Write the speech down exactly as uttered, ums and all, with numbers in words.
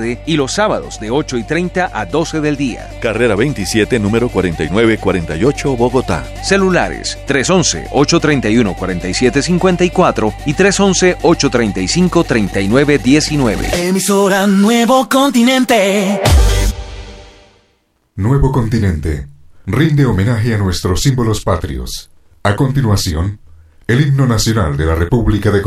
tarde y los sábados de ocho y treinta a doce del día. Carrera veintisiete, número cuarenta y nueve cuarenta y ocho, Bogotá. Celulares tres once, ocho treinta y uno, cuarenta y siete cincuenta y cuatro y tres once, ocho treinta y cinco, treinta y nueve diecinueve. Emisora Nuevo Continente. Nuevo Continente rinde homenaje a nuestros símbolos patrios. A continuación, el himno nacional de la República de